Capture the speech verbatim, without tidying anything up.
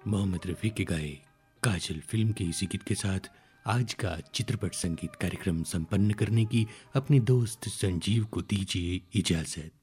मोहम्मद रफ़ी के गाए काजल फिल्म के इसी गीत के साथ आज का चित्रपट संगीत कार्यक्रम संपन्न करने की अपने दोस्त संजीव को दीजिए इजाजत।